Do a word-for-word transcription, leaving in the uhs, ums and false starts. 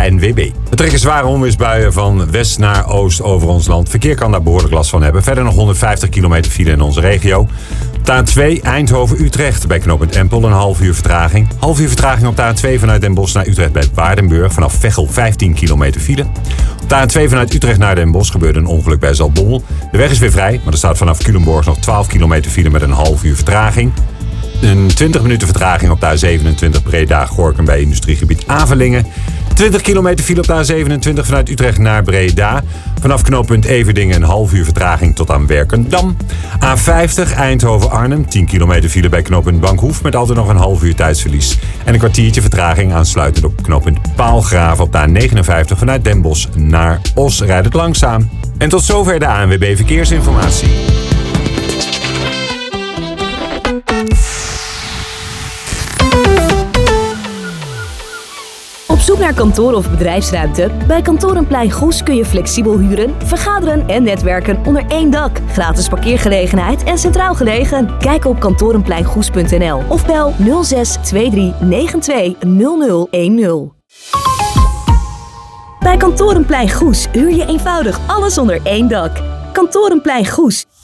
N W B. Er trekken zware onweersbuien van west naar oost over ons land. Verkeer kan daar behoorlijk last van hebben. Verder nog honderdvijftig kilometer file in onze regio. Op de A twee Eindhoven-Utrecht bij knooppunt Empel een half uur vertraging. Half uur vertraging op de A twee vanuit Den Bosch naar Utrecht bij Waardenburg. Vanaf Veghel vijftien kilometer file. Op de A twee vanuit Utrecht naar Den Bosch gebeurde een ongeluk bij Zaltbommel. De weg is weer vrij, maar er staat vanaf Culemborg nog twaalf kilometer file met een half uur vertraging. Een twintig minuten vertraging op de A zevenentwintig Breda-Gorinchem bij industriegebied Avelingen. twintig kilometer file op de A zevenentwintig vanuit Utrecht naar Breda. Vanaf knooppunt Everdingen een half uur vertraging tot aan Werkendam. A vijftig Eindhoven-Arnhem, tien kilometer file bij knooppunt Bankhoef met altijd nog een half uur tijdsverlies. En een kwartiertje vertraging aansluitend op knooppunt Paalgraven op de A negenenvijftig vanuit Den Bosch naar Os rijdt het langzaam. En tot zover de A N W B Verkeersinformatie. Op zoek naar kantoor of bedrijfsruimte? Bij Kantorenplein Goes kun je flexibel huren, vergaderen en netwerken onder één dak. Gratis parkeergelegenheid en centraal gelegen. Kijk op kantorenpleingoes punt n l of bel nul zes twee drie negen twee nul nul een nul. Bij Kantorenplein Goes huur je eenvoudig alles onder één dak. Kantorenplein Goes.